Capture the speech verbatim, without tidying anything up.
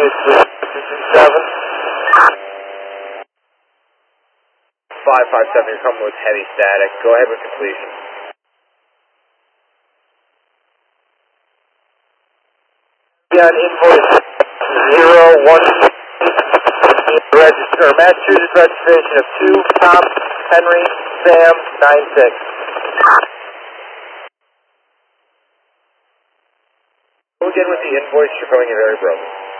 is two two seven. five five seven, you're coming with heavy static. Go ahead with completion. Yeah, an invoice zero one register, Massachusetts registration of two Tom Henry Sam nine six. Go again with the invoice, you're coming in very broken.